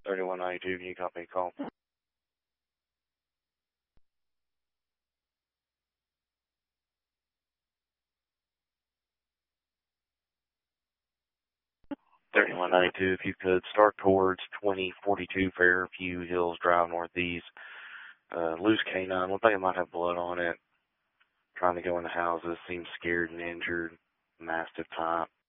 3192, can you copy a call? (3192), if you could start towards 2042 Fairview Hills Drive Northeast. Loose canine, looks like it might have blood on it. Trying to go in the houses, seems scared and injured. Mastiff type.